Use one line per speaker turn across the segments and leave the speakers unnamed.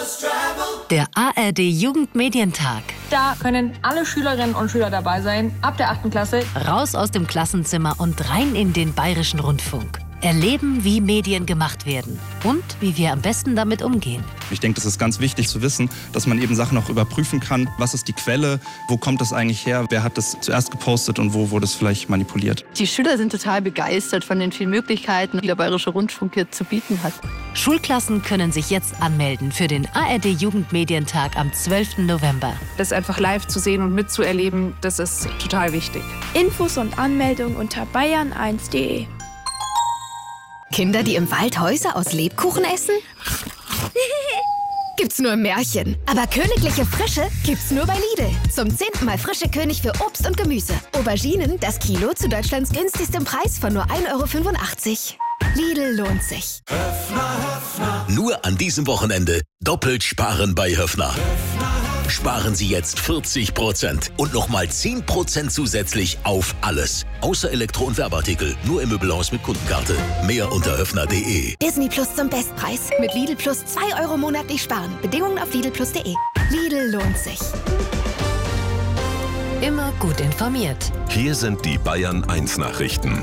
Der ARD Jugendmedientag.
Da können alle Schülerinnen und Schüler dabei sein, ab der 8. Klasse.
Raus aus dem Klassenzimmer und rein in den Bayerischen Rundfunk. Erleben, wie Medien gemacht werden und wie wir am besten damit umgehen.
Ich denke, das ist ganz wichtig zu wissen, dass man eben Sachen auch überprüfen kann. Was ist die Quelle? Wo kommt das eigentlich her? Wer hat das zuerst gepostet und wo wurde es vielleicht manipuliert?
Die Schüler sind total begeistert von den vielen Möglichkeiten, die der Bayerische Rundfunk hier zu bieten hat.
Schulklassen können sich jetzt anmelden für den ARD Jugendmedientag am 12. November.
Das einfach live zu sehen und mitzuerleben, das ist total wichtig.
Infos und Anmeldung unter bayern1.de.
Kinder, die im Wald Häuser aus Lebkuchen essen? Gibt's nur im Märchen. Aber königliche Frische gibt's nur bei Lidl. Zum 10. Mal frische König für Obst und Gemüse. Auberginen, das Kilo zu Deutschlands günstigstem Preis von nur 1,85 €. Lidl lohnt sich.
Nur an diesem Wochenende doppelt sparen bei Höffner. Sparen Sie jetzt 40% und nochmal 10% zusätzlich auf alles. Außer Elektro- und Werbeartikel. Nur im Möbelhaus mit Kundenkarte. Mehr unter höffner.de.
Disney Plus zum Bestpreis. Mit Lidl Plus 2 € monatlich sparen. Bedingungen auf lidlplus.de. Lidl lohnt sich.
Immer gut informiert.
Hier sind die Bayern 1 Nachrichten.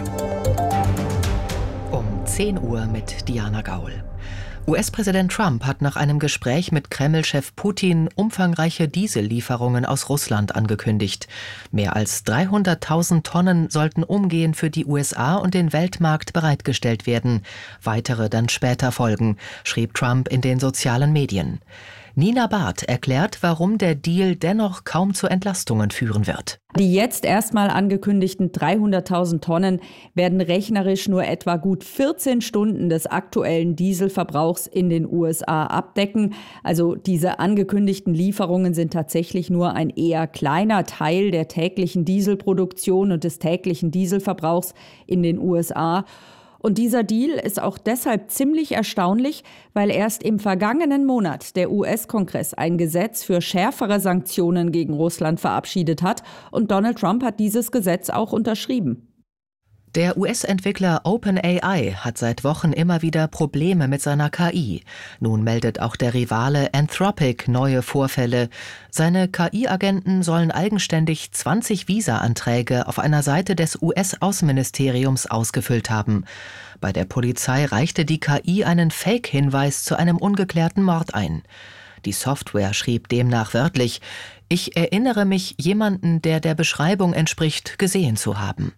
Um 10 Uhr mit Diana Gaul. US-Präsident Trump hat nach einem Gespräch mit Kreml-Chef Putin umfangreiche Diesellieferungen aus Russland angekündigt. Mehr als 300.000 Tonnen sollten umgehend für die USA und den Weltmarkt bereitgestellt werden. Weitere dann später folgen, schrieb Trump in den sozialen Medien. Nina Barth erklärt, warum der Deal dennoch kaum zu Entlastungen führen wird.
Die jetzt erstmal angekündigten 300.000 Tonnen werden rechnerisch nur etwa gut 14 Stunden des aktuellen Dieselverbrauchs in den USA abdecken. Also diese angekündigten Lieferungen sind tatsächlich nur ein eher kleiner Teil der täglichen Dieselproduktion und des täglichen Dieselverbrauchs in den USA. Und dieser Deal ist auch deshalb ziemlich erstaunlich, weil erst im vergangenen Monat der US-Kongress ein Gesetz für schärfere Sanktionen gegen Russland verabschiedet hat. Und Donald Trump hat dieses Gesetz auch unterschrieben.
Der US-Entwickler OpenAI hat seit Wochen immer wieder Probleme mit seiner KI. Nun meldet auch der Rivale Anthropic neue Vorfälle. Seine KI-Agenten sollen eigenständig 20 Visa-Anträge auf einer Seite des US-Außenministeriums ausgefüllt haben. Bei der Polizei reichte die KI einen Fake-Hinweis zu einem ungeklärten Mord ein. Die Software schrieb demnach wörtlich: „Ich erinnere mich, jemanden, der der Beschreibung entspricht, gesehen zu haben."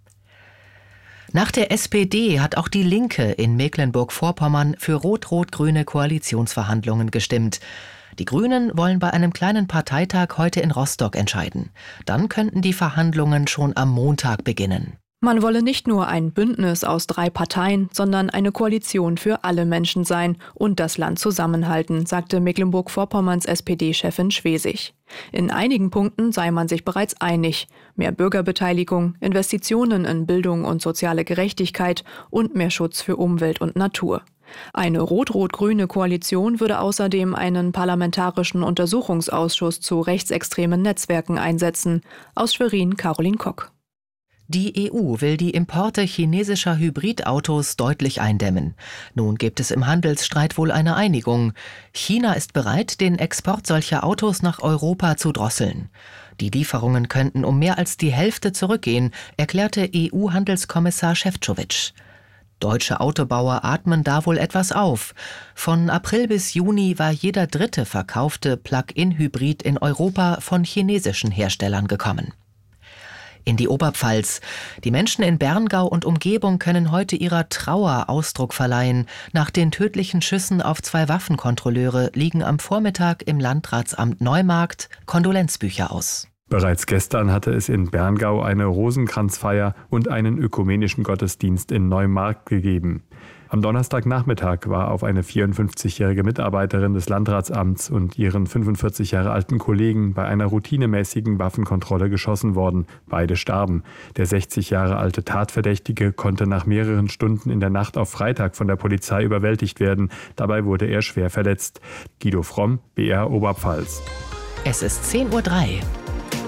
Nach der SPD hat auch die Linke in Mecklenburg-Vorpommern für rot-rot-grüne Koalitionsverhandlungen gestimmt. Die Grünen wollen bei einem kleinen Parteitag heute in Rostock entscheiden. Dann könnten die Verhandlungen schon am Montag beginnen.
Man wolle nicht nur ein Bündnis aus 3 Parteien, sondern eine Koalition für alle Menschen sein und das Land zusammenhalten, sagte Mecklenburg-Vorpommerns SPD-Chefin Schwesig. In einigen Punkten sei man sich bereits einig: mehr Bürgerbeteiligung, Investitionen in Bildung und soziale Gerechtigkeit und mehr Schutz für Umwelt und Natur. Eine rot-rot-grüne Koalition würde außerdem einen parlamentarischen Untersuchungsausschuss zu rechtsextremen Netzwerken einsetzen. Aus Schwerin Caroline Kock.
Die EU will die Importe chinesischer Hybridautos deutlich eindämmen. Nun gibt es im Handelsstreit wohl eine Einigung. China ist bereit, den Export solcher Autos nach Europa zu drosseln. Die Lieferungen könnten um mehr als die Hälfte zurückgehen, erklärte EU-Handelskommissar Šefčovič. Deutsche Autobauer atmen da wohl etwas auf. Von April bis Juni war jeder 3. verkaufte Plug-in-Hybrid in Europa von chinesischen Herstellern gekommen. In die Oberpfalz. Die Menschen in Berngau und Umgebung können heute ihrer Trauer Ausdruck verleihen. Nach den tödlichen Schüssen auf 2 Waffenkontrolleure liegen am Vormittag im Landratsamt Neumarkt Kondolenzbücher aus.
Bereits gestern hatte es in Berngau eine Rosenkranzfeier und einen ökumenischen Gottesdienst in Neumarkt gegeben. Am Donnerstagnachmittag war auf eine 54-jährige Mitarbeiterin des Landratsamts und ihren 45 Jahre alten Kollegen bei einer routinemäßigen Waffenkontrolle geschossen worden. Beide starben. Der 60 Jahre alte Tatverdächtige konnte nach mehreren Stunden in der Nacht auf Freitag von der Polizei überwältigt werden. Dabei wurde er schwer verletzt. Guido Fromm, BR Oberpfalz.
Es ist 10:03 Uhr.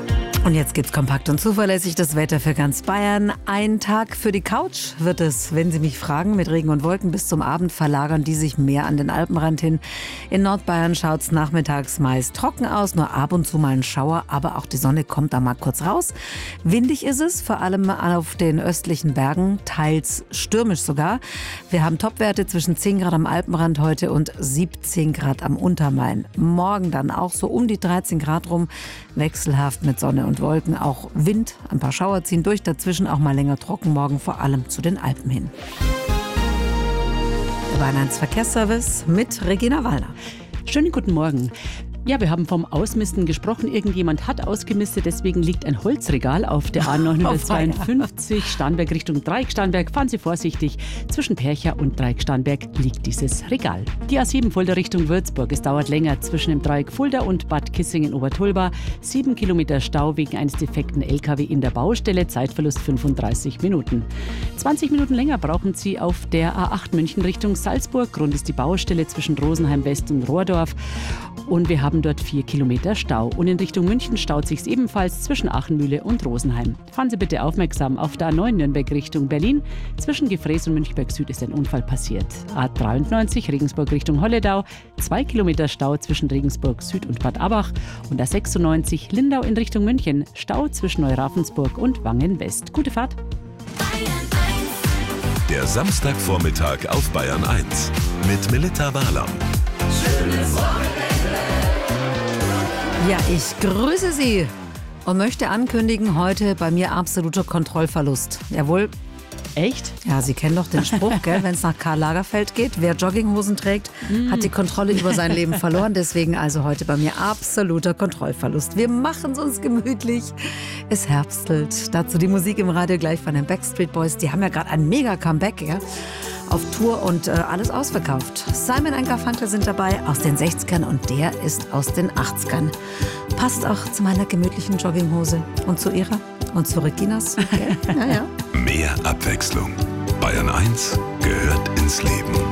Und jetzt gibt's kompakt und zuverlässig das Wetter für ganz Bayern. Ein Tag für die Couch wird es, wenn Sie mich fragen. Mit Regen und Wolken bis zum Abend verlagern die sich mehr an den Alpenrand hin. In Nordbayern schaut's nachmittags meist trocken aus, nur ab und zu mal ein Schauer, aber auch die Sonne kommt da mal kurz raus. Windig ist es, vor allem auf den östlichen Bergen, teils stürmisch sogar. Wir haben Topwerte zwischen 10 Grad am Alpenrand heute und 17 Grad am Untermain. Morgen dann auch so um die 13 Grad rum, wechselhaft mit Sonne und Wolken, auch Wind, ein paar Schauer ziehen durch, dazwischen auch mal länger trocken, morgen vor allem zu den Alpen hin. Der Bayern 1 Verkehrsservice mit Regina Wallner.
Schönen guten Morgen. Ja, wir haben vom Ausmisten gesprochen. Irgendjemand hat ausgemistet, deswegen liegt ein Holzregal auf der A952 Starnberg Richtung Dreieck-Starnberg. Fahren Sie vorsichtig. Zwischen Percha und Dreieck-Starnberg liegt dieses Regal. Die A7 Fulda Richtung Würzburg. Es dauert länger zwischen dem Dreieck Fulda und Bad Kissingen-Obertulba. 7 Kilometer Stau wegen eines defekten LKW in der Baustelle. Zeitverlust 35 Minuten. 20 Minuten länger brauchen Sie auf der A8 München Richtung Salzburg. Grund ist die Baustelle zwischen Rosenheim West und Rohrdorf. Und wir haben dort 4 Kilometer Stau. Und in Richtung München staut sich ebenfalls zwischen Achenmühle und Rosenheim. Fahren Sie bitte aufmerksam auf der A9 Nürnberg Richtung Berlin. Zwischen Gefräß und Münchberg Süd ist ein Unfall passiert. A93 Regensburg Richtung Holledau. 2 Kilometer Stau zwischen Regensburg Süd und Bad Abach. Und A96 Lindau in Richtung München. Stau zwischen Neuraffensburg und Wangen West. Gute Fahrt.
Der Samstagvormittag auf Bayern 1 mit Melitta Wahlam.
Schönes Wochenende. Ja, ich grüße Sie und möchte ankündigen, heute bei mir absoluter Kontrollverlust. Jawohl.
Echt?
Ja, Sie kennen doch den Spruch, gell, wenn es nach Karl Lagerfeld geht. Wer Jogginghosen trägt, hat die Kontrolle über sein Leben verloren. Deswegen also heute bei mir absoluter Kontrollverlust. Wir machen es uns gemütlich. Es herbstelt. Dazu die Musik im Radio gleich von den Backstreet Boys. Die haben ja gerade ein Mega-Comeback, ja, auf Tour und alles ausverkauft. Simon und Garfunkel sind dabei aus den 60ern und der ist aus den 80ern. Passt auch zu meiner gemütlichen Jogginghose und zu ihrer und zu Reginas. Okay? Ja, ja.
Mehr Abwechslung. Bayern 1 gehört ins Leben.